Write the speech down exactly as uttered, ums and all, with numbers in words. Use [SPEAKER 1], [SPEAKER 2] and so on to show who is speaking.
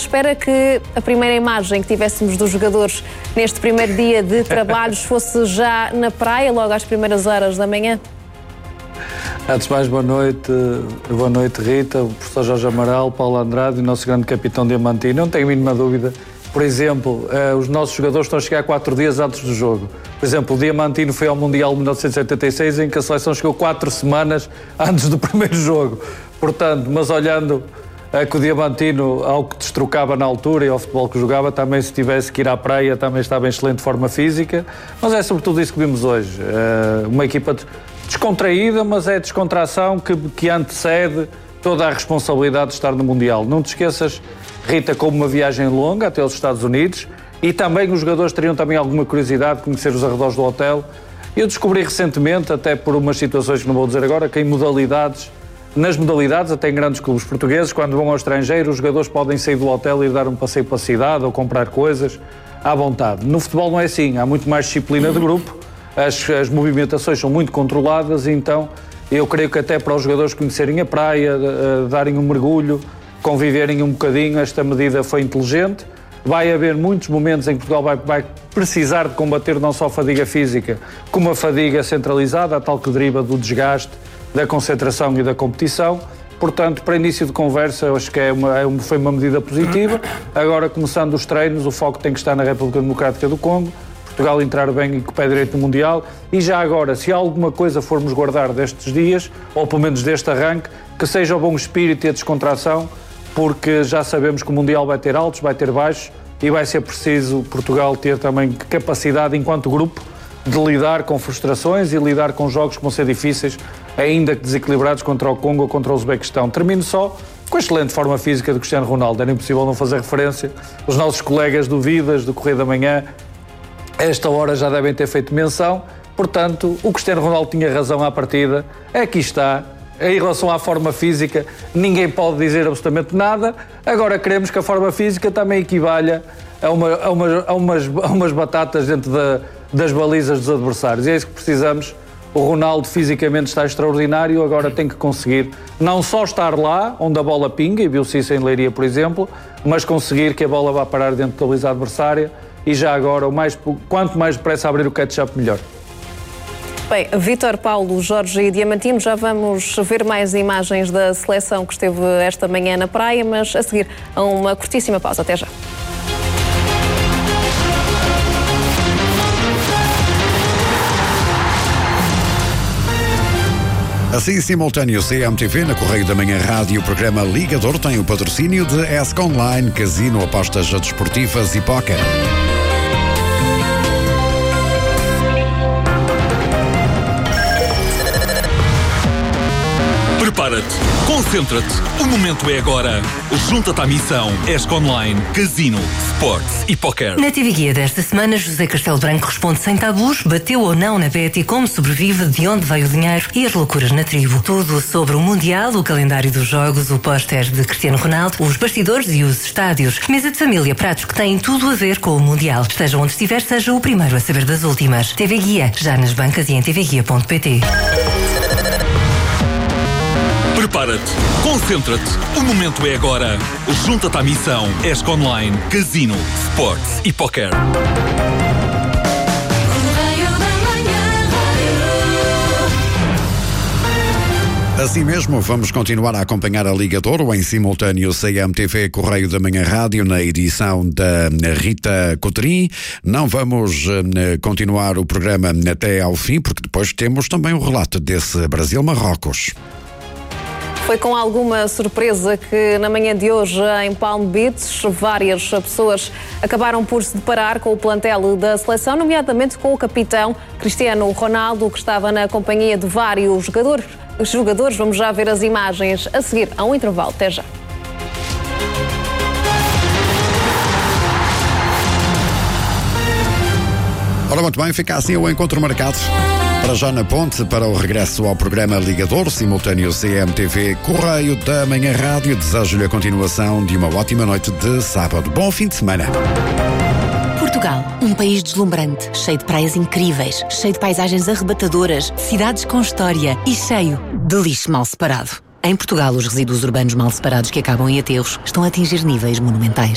[SPEAKER 1] espera que a primeira imagem que tivéssemos dos jogadores neste primeiro dia de trabalhos fosse já na praia, logo às primeiras horas da manhã?
[SPEAKER 2] Antes de mais, boa noite, boa noite Rita, o professor Jorge Amaral, Paulo Andrade e o nosso grande capitão Diamantino. Não tenho a mínima dúvida. Por exemplo, eh, os nossos jogadores estão a chegar quatro dias antes do jogo. Por exemplo, o Diamantino foi ao Mundial de mil novecentos e oitenta e seis, em que a seleção chegou quatro semanas antes do primeiro jogo. Portanto, mas olhando eh, que o Diamantino, ao que destrocava na altura e ao futebol que jogava, também se tivesse que ir à praia, também estava em excelente forma física. Mas é sobretudo isso que vimos hoje. Eh, uma equipa descontraída, mas é descontração que, que antecede toda a responsabilidade de estar no Mundial. Não te esqueças, Rita, como uma viagem longa até os Estados Unidos, e também os jogadores teriam também alguma curiosidade de conhecer os arredores do hotel. Eu descobri recentemente, até por umas situações que não vou dizer agora, que em modalidades, nas modalidades, até em grandes clubes portugueses, quando vão ao estrangeiro, os jogadores podem sair do hotel e ir dar um passeio pela cidade ou comprar coisas à vontade. No futebol não é assim, há muito mais disciplina de grupo, as, as movimentações são muito controladas, e então eu creio que até para os jogadores conhecerem a praia, uh, darem um mergulho, conviverem um bocadinho, esta medida foi inteligente. Vai haver muitos momentos em que Portugal vai, vai precisar de combater não só a fadiga física, como a fadiga centralizada, a tal que deriva do desgaste, da concentração e da competição. Portanto, para início de conversa, eu acho que é uma, é uma, foi uma medida positiva. Agora, começando os treinos, o foco tem que estar na República Democrática do Congo, Portugal entrar bem e com o pé direito no Mundial. E já agora, se alguma coisa formos guardar destes dias, ou pelo menos deste arranque, que seja o bom espírito e a descontração, porque já sabemos que o Mundial vai ter altos, vai ter baixos, e vai ser preciso Portugal ter também capacidade, enquanto grupo, de lidar com frustrações e lidar com jogos que vão ser difíceis, ainda que desequilibrados, contra o Congo ou contra o Uzbequistão. Termino só com a excelente forma física de Cristiano Ronaldo. Era impossível não fazer referência. Os nossos colegas do Vidas, do Correio da Manhã, a esta hora já devem ter feito menção. Portanto, o Cristiano Ronaldo tinha razão à partida. Aqui está. Em relação à forma física, ninguém pode dizer absolutamente nada. Agora queremos que a forma física também equivalha a, uma, a, uma, a, umas, a umas batatas dentro da, das balizas dos adversários. E é isso que precisamos. O Ronaldo fisicamente está extraordinário, agora tem que conseguir não só estar lá, onde a bola pinga, e viu-se isso em Leiria, por exemplo, mas conseguir que a bola vá parar dentro da baliza adversária, e já agora, o mais, quanto mais depressa abrir o ketchup, melhor.
[SPEAKER 1] Bem, Vítor, Paulo, Jorge e Diamantino, já vamos ver mais imagens da seleção que esteve esta manhã na praia, mas a seguir a uma curtíssima pausa. Até já.
[SPEAKER 3] Assim, simultâneo C M T V na Correio da Manhã Rádio. O programa Ligador tem o patrocínio de ESC Online, Casino, apostas desportivas e póquer.
[SPEAKER 4] Prepara-te, concentra-te, o momento é agora. Junta-te à missão ESC Online, Casino, Sports e Póquer.
[SPEAKER 5] Na T V Guia desta semana, José Castelo Branco responde sem tabus, bateu ou não na Betty, como sobrevive, de onde veio o dinheiro e as loucuras na tribo. Tudo sobre o Mundial, o calendário dos jogos, o póster de Cristiano Ronaldo, os bastidores e os estádios. Mesa de família, pratos que têm tudo a ver com o Mundial. Esteja onde estiver, seja o primeiro a saber das últimas. T V Guia, já nas bancas e em t v guia ponto p t.
[SPEAKER 4] Prepara-te, concentra-te, o momento é agora. Junta-te à missão ESC Online, Casino, Sports e Póquer.
[SPEAKER 3] Assim mesmo, vamos continuar a acompanhar a Liga de Ouro em simultâneo C M T V Correio da Manhã Rádio na edição da Rita Cotrim. Não vamos uh, continuar o programa até ao fim, porque depois temos também o relato desse Brasil-Marrocos.
[SPEAKER 1] Foi com alguma surpresa que na manhã de hoje em Palm Beach várias pessoas acabaram por se deparar com o plantel da seleção, nomeadamente com o capitão Cristiano Ronaldo, que estava na companhia de vários jogadores. Os jogadores, vamos já ver as imagens a seguir a um intervalo. Até já.
[SPEAKER 3] Ora, muito bem, fica assim o encontro marcado para já na ponte, para o regresso ao programa Ligador, simultâneo C M T V Correio da Manhã Rádio. Desejo-lhe a continuação de uma ótima noite de sábado. Bom fim de semana.
[SPEAKER 6] Portugal, um país deslumbrante, cheio de praias incríveis, cheio de paisagens arrebatadoras, cidades com história e cheio de lixo mal separado. Em Portugal, os resíduos urbanos mal separados que acabam em aterros estão a atingir níveis monumentais.